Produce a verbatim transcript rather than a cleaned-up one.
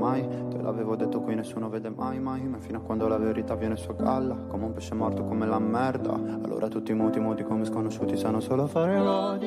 mai. Te l'avevo detto, qui nessuno vede mai, mai. Ma fino a quando la verità viene su a galla, come un pesce morto, come la merda. Allora tutti muti, muti come sconosciuti, sanno solo fare l'odio.